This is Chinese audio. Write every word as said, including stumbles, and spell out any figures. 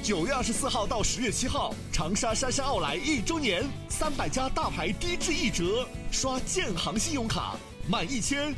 九月二十四号到十月七号，长沙杉杉奥莱一周年，三百家大牌低至一折，刷建行信用卡满一千